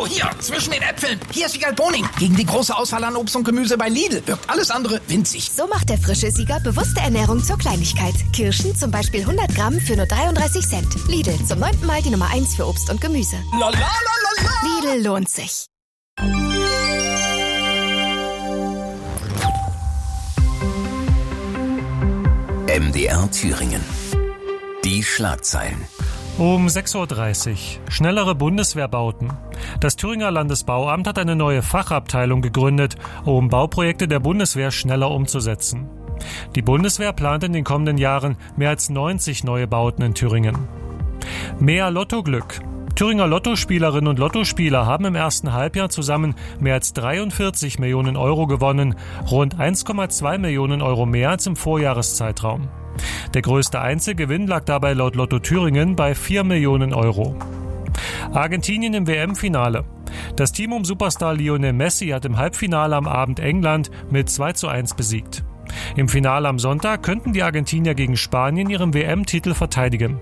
hier, zwischen den Äpfeln. Hier ist Wiegald Boning. Gegen die große Auswahl an Obst und Gemüse bei Lidl wirkt alles andere winzig. So macht der frische Sieger bewusste Ernährung zur Kleinigkeit. Kirschen zum Beispiel 100 Gramm für nur 33 Cent. Lidl, zum 9. Mal die Nummer 1 für Obst und Gemüse. La, la, la, la, la. Lidl lohnt sich. MDR Thüringen. Die Schlagzeilen. Um 6.30 Uhr. Schnellere Bundeswehrbauten. Das Thüringer Landesbauamt hat eine neue Fachabteilung gegründet, um Bauprojekte der Bundeswehr schneller umzusetzen. Die Bundeswehr plant in den kommenden Jahren mehr als 90 neue Bauten in Thüringen. Mehr Lottoglück. Thüringer Lottospielerinnen und Lottospieler haben im ersten Halbjahr zusammen mehr als 43 Millionen Euro gewonnen, rund 1,2 Millionen Euro mehr als im Vorjahreszeitraum. Der größte Einzelgewinn lag dabei laut Lotto Thüringen bei 4 Millionen Euro. Argentinien im WM-Finale. Das Team um Superstar Lionel Messi hat im Halbfinale am Abend England mit 2:1 besiegt. Im Finale am Sonntag könnten die Argentinier gegen Spanien ihren WM-Titel verteidigen.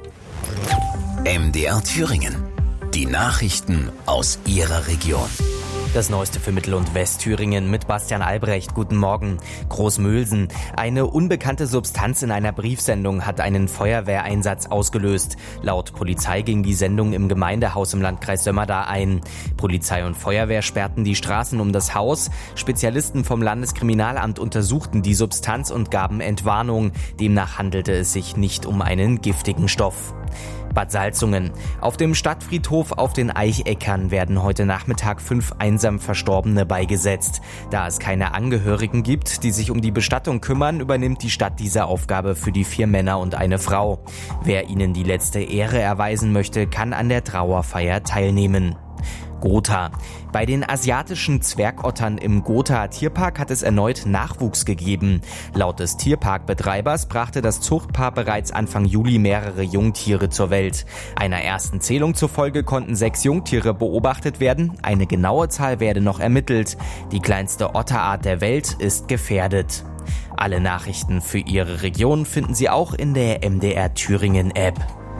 MDR Thüringen. Die Nachrichten aus Ihrer Region. Das Neueste für Mittel- und Westthüringen mit Bastian Albrecht. Guten Morgen. Großmülsen. Eine unbekannte Substanz in einer Briefsendung hat einen Feuerwehreinsatz ausgelöst. Laut Polizei ging die Sendung im Gemeindehaus im Landkreis Sömmerda ein. Polizei und Feuerwehr sperrten die Straßen um das Haus. Spezialisten vom Landeskriminalamt untersuchten die Substanz und gaben Entwarnung. Demnach handelte es sich nicht um einen giftigen Stoff. Bad Salzungen. Auf dem Stadtfriedhof auf den Eicheckern werden heute Nachmittag 5 einsam Verstorbene beigesetzt. Da es keine Angehörigen gibt, die sich um die Bestattung kümmern, übernimmt die Stadt diese Aufgabe für die 4 Männer und eine Frau. Wer ihnen die letzte Ehre erweisen möchte, kann an der Trauerfeier teilnehmen. Gotha. Bei den asiatischen Zwergottern im Gotha Tierpark hat es erneut Nachwuchs gegeben. Laut des Tierparkbetreibers brachte das Zuchtpaar bereits Anfang Juli mehrere Jungtiere zur Welt. Einer ersten Zählung zufolge konnten 6 Jungtiere beobachtet werden. Eine genaue Zahl werde noch ermittelt. Die kleinste Otterart der Welt ist gefährdet. Alle Nachrichten für Ihre Region finden Sie auch in der MDR Thüringen App.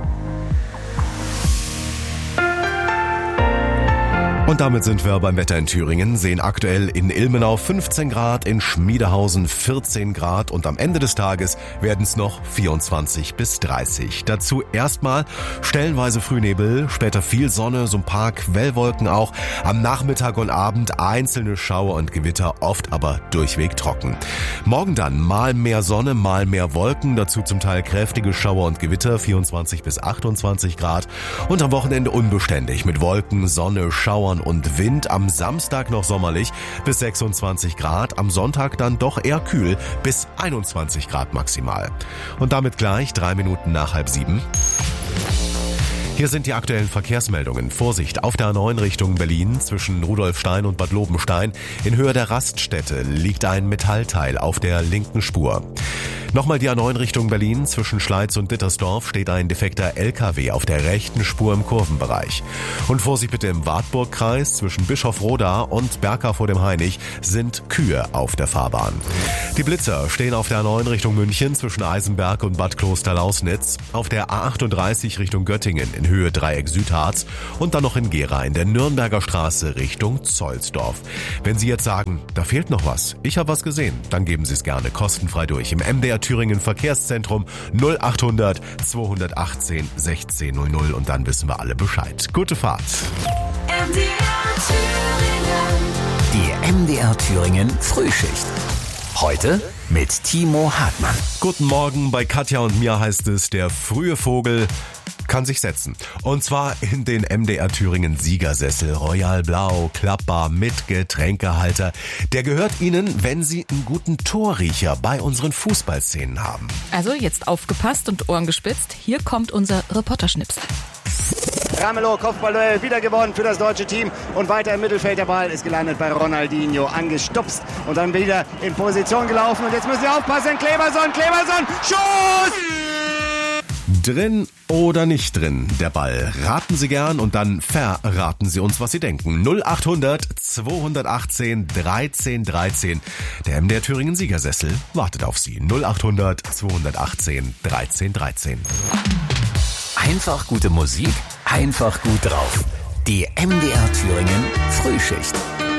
Und damit sind wir beim Wetter in Thüringen, sehen aktuell in Ilmenau 15 Grad, in Schmiedehausen 14 Grad und am Ende des Tages werden es noch 24 bis 30. Dazu erstmal stellenweise Frühnebel, später viel Sonne, so ein paar Quellwolken auch. Am Nachmittag und Abend einzelne Schauer und Gewitter, oft aber durchweg trocken. Morgen dann mal mehr Sonne, mal mehr Wolken, dazu zum Teil kräftige Schauer und Gewitter, 24 bis 28 Grad. Und am Wochenende unbeständig mit Wolken, Sonne, Schauern und Wind. Am Samstag noch sommerlich bis 26 Grad, am Sonntag dann doch eher kühl bis 21 Grad maximal. Und damit gleich 3 Minuten nach 6:30. Hier sind die aktuellen Verkehrsmeldungen. Vorsicht, auf der A9 Richtung Berlin zwischen Rudolfstein und Bad Lobenstein in Höhe der Raststätte liegt ein Metallteil auf der linken Spur. Nochmal die A9 Richtung Berlin zwischen Schleiz und Dittersdorf steht ein defekter LKW auf der rechten Spur im Kurvenbereich. Und Vorsicht bitte im Wartburgkreis zwischen Bischofroda und Berka vor dem Hainich sind Kühe auf der Fahrbahn. Die Blitzer stehen auf der A9 Richtung München zwischen Eisenberg und Bad Klosterlausnitz, auf der A38 Richtung Göttingen in Höhe Dreieck Südharz und dann noch in Gera in der Nürnberger Straße Richtung Zollsdorf. Wenn Sie jetzt sagen, da fehlt noch was, ich habe was gesehen, dann geben Sie es gerne kostenfrei durch im MDR Thüringen Verkehrszentrum 0800 218 1600 und dann wissen wir alle Bescheid. Gute Fahrt. Die MDR Thüringen Frühschicht. Heute mit Timo Hartmann. Guten Morgen, bei Katja und mir heißt es, der frühe Vogel kann sich setzen. Und zwar in den MDR Thüringen Siegersessel. Royal Blau, klappbar mit Getränkehalter. Der gehört Ihnen, wenn Sie einen guten Torriecher bei unseren Fußballszenen haben. Also jetzt aufgepasst und Ohren gespitzt. Hier kommt unser Reporterschnipsel. Ramelow, Kopfballduell, wieder gewonnen für das deutsche Team und weiter im Mittelfeld. Der Ball ist gelandet bei Ronaldinho, angestupst und dann wieder in Position gelaufen. Und jetzt müssen Sie aufpassen, Kleberson, Schuss! Drin oder nicht drin, der Ball. Raten Sie gern und dann verraten Sie uns, was Sie denken. 0800 218 13 13. Der MDR Thüringen Siegersessel wartet auf Sie. 0800 218 13 13. Einfach gute Musik, einfach gut drauf. Die MDR Thüringen Frühschicht.